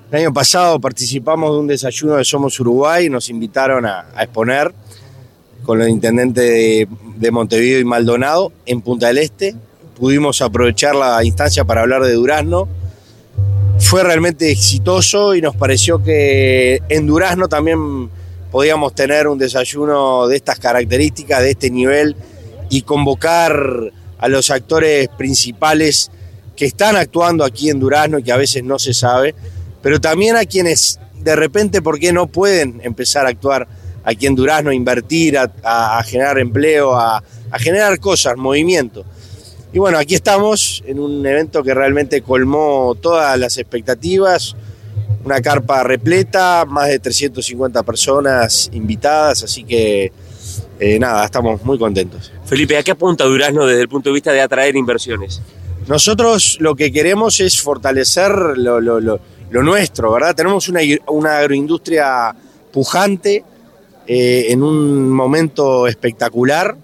El año pasado participamos de un desayuno de Somos Uruguay, nos invitaron a exponer con los intendentes de Montevideo y Maldonado en Punta del Este. Pudimos aprovechar la instancia para hablar de Durazno. Fue realmente exitoso y nos pareció que en Durazno también podíamos tener un desayuno de estas características, de este nivel, y convocar a los actores principales que están actuando aquí en Durazno y que a veces no se sabe, pero también a quienes de repente, ¿por qué no pueden empezar a actuar aquí en Durazno, a invertir, a generar empleo, a generar cosas, movimiento? Y bueno, aquí estamos en un evento que realmente colmó todas las expectativas, una carpa repleta, más de 350 personas invitadas, así que nada, estamos muy contentos. Felipe, ¿a qué apunta Durazno desde el punto de vista de atraer inversiones? Nosotros lo que queremos es fortalecer lo nuestro, ¿verdad? Tenemos una agroindustria pujante en un momento espectacular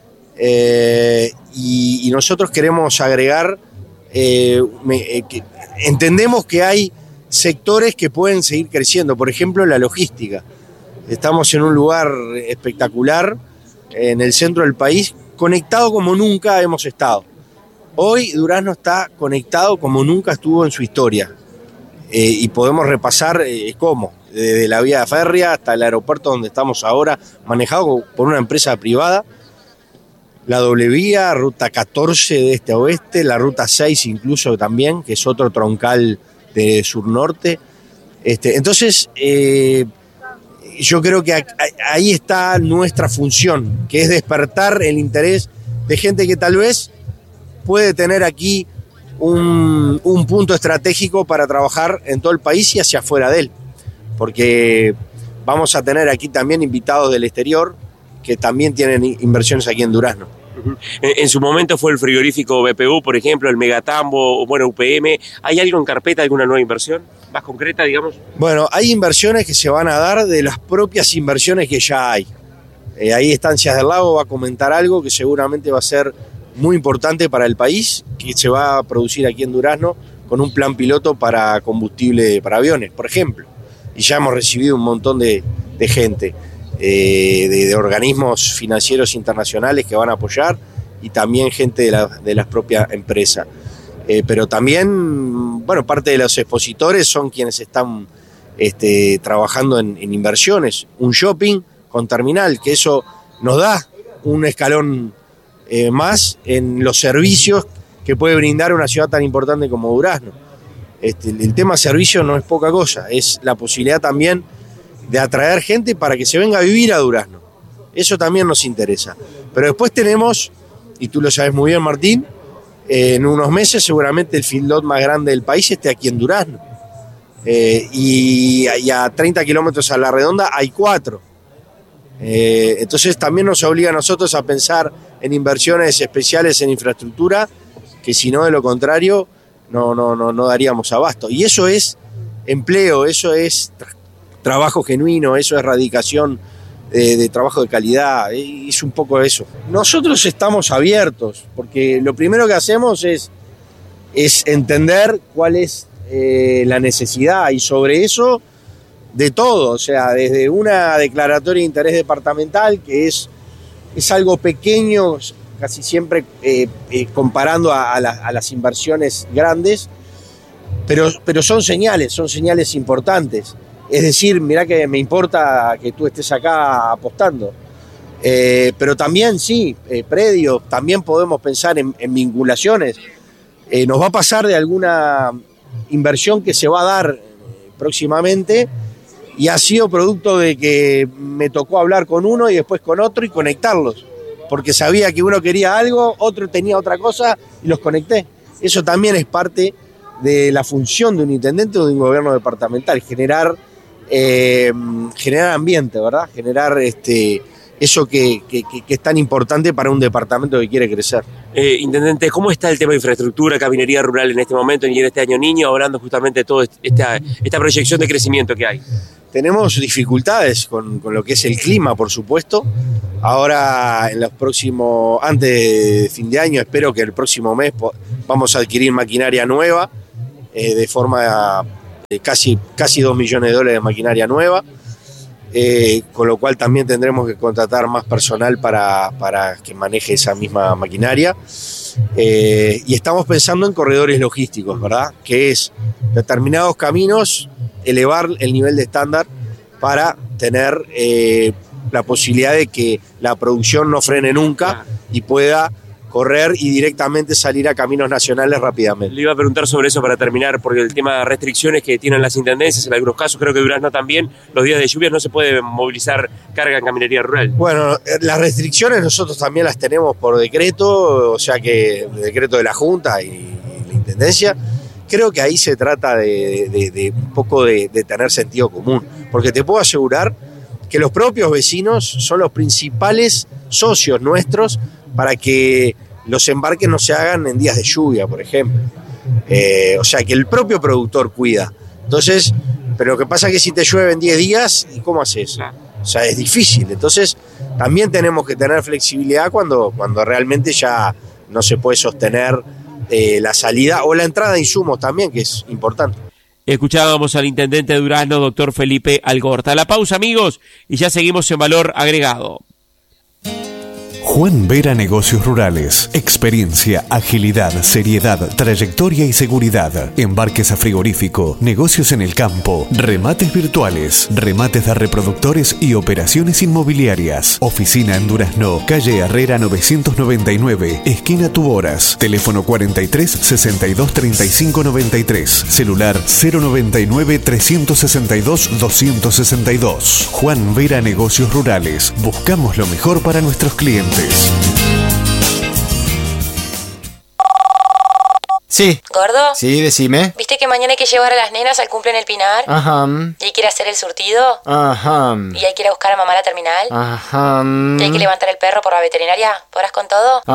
y nosotros queremos agregar, entendemos que hay sectores que pueden seguir creciendo, por ejemplo la logística. Estamos en un lugar espectacular, en el centro del país, conectado como nunca hemos estado. Hoy Durazno está conectado como nunca estuvo en su historia. Y podemos repasar cómo, desde la vía férrea hasta el aeropuerto donde estamos ahora, manejado por una empresa privada, la doble vía, ruta 14 de este a oeste, la ruta 6 incluso también, que es otro troncal de sur-norte. Entonces, yo creo que ahí está nuestra función, que es despertar el interés de gente que tal vez puede tener aquí un punto estratégico para trabajar en todo el país y hacia afuera de él, porque vamos a tener aquí también invitados del exterior que también tienen inversiones aquí en Durazno. En su momento fue el frigorífico BPU, por ejemplo, el Megatambo, bueno, UPM. ¿Hay algo en carpeta, alguna nueva inversión más concreta, digamos? Bueno, hay inversiones que se van a dar de las propias inversiones que ya hay. Ahí Estancias del Lago va a comentar algo que seguramente va a ser muy importante para el país, que se va a producir aquí en Durazno con un plan piloto para combustible para aviones, por ejemplo. Y ya hemos recibido un montón de gente, de organismos financieros internacionales que van a apoyar y también gente de las propias empresas. Pero también, bueno, parte de los expositores son quienes están trabajando en inversiones. Un shopping con terminal, que eso nos da un escalón más en los servicios que puede brindar una ciudad tan importante como Durazno. El tema servicio no es poca cosa, es la posibilidad también de atraer gente para que se venga a vivir a Durazno. Eso también nos interesa. Pero después tenemos, y tú lo sabes muy bien, Martín, en unos meses seguramente el feedlot más grande del país esté aquí en Durazno. Y a 30 kilómetros a la redonda hay 4. Entonces también nos obliga a nosotros a pensar en inversiones especiales en infraestructura, que si no, de lo contrario, no daríamos abasto. Y eso es empleo, eso es trabajo genuino, eso es radicación de trabajo de calidad, es un poco eso. Nosotros estamos abiertos, porque lo primero que hacemos es entender cuál es la necesidad, y sobre eso de todo, o sea, desde una declaratoria de interés departamental, que es algo pequeño, casi siempre comparando a las inversiones grandes, pero son señales importantes. Es decir, mirá que me importa que tú estés acá apostando. Pero también sí, predios, también podemos pensar en vinculaciones. Nos va a pasar de alguna inversión que se va a dar próximamente, y ha sido producto de que me tocó hablar con uno y después con otro y conectarlos, porque sabía que uno quería algo, otro tenía otra cosa y los conecté. Eso también es parte de la función de un intendente o de un gobierno departamental, generar ambiente, ¿verdad? Generar eso que es tan importante para un departamento que quiere crecer. Intendente, ¿cómo está el tema de infraestructura, cabinería rural en este momento y en este año niño, hablando justamente de toda esta proyección de crecimiento que hay? Tenemos dificultades con lo que es el clima, por supuesto. Ahora, en los próximos, antes de fin de año, espero que el próximo mes vamos a adquirir maquinaria nueva, de forma casi $2 millones de maquinaria nueva, con lo cual también tendremos que contratar más personal para que maneje esa misma maquinaria. Y estamos pensando en corredores logísticos, ¿verdad? Que es determinados caminos, elevar el nivel de estándar para tener la posibilidad de que la producción no frene nunca y pueda correr y directamente salir a caminos nacionales rápidamente. Le iba a preguntar sobre eso para terminar, porque el tema de restricciones que tienen las intendencias, en algunos casos, creo que Durazno también, los días de lluvias no se puede movilizar carga en caminería rural. Bueno, las restricciones nosotros también las tenemos por decreto, o sea que el decreto de la Junta y la Intendencia. Creo que ahí se trata de un poco de tener sentido común, porque te puedo asegurar que los propios vecinos son los principales socios nuestros para que los embarques no se hagan en días de lluvia, por ejemplo. O sea, que el propio productor cuida. Entonces, pero lo que pasa es que si te llueve en 10 días, ¿y cómo haces? O sea, es difícil. Entonces, también tenemos que tener flexibilidad cuando realmente ya no se puede sostener la salida o la entrada de insumos también, que es importante. Escuchábamos al intendente de Durazno, doctor Felipe Algorta. La pausa, amigos, y ya seguimos en Valor Agregado. Juan Vera Negocios Rurales. Experiencia, agilidad, seriedad, trayectoria y seguridad. Embarques a frigorífico, negocios en el campo, remates virtuales, remates de reproductores y operaciones inmobiliarias. Oficina en Durazno, calle Herrera 999, esquina Tuboras. Teléfono 43 62 35 93. Celular 099 362 262. Juan Vera Negocios Rurales. Buscamos lo mejor para nuestros clientes. Sí. ¿Gordo? Sí, decime. ¿Viste que mañana hay que llevar a las nenas al cumple en el Pinar? Ajá. ¿Y hay que ir a hacer el surtido? Ajá. ¿Y hay que ir a buscar a mamá a la terminal? Ajá. ¿Y hay que levantar el perro por la veterinaria? ¿Podrás con todo?